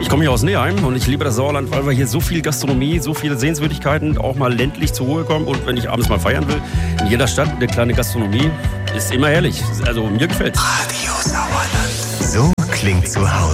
Ich komme hier aus Neheim und ich liebe das Sauerland, weil wir hier so viel Gastronomie, so viele Sehenswürdigkeiten, auch mal ländlich zur Ruhe kommen. Und wenn ich abends mal feiern will, in jeder Stadt eine kleine Gastronomie, ist immer herrlich. Also mir gefällt's. Radio Sauerland. So klingt zu Hause.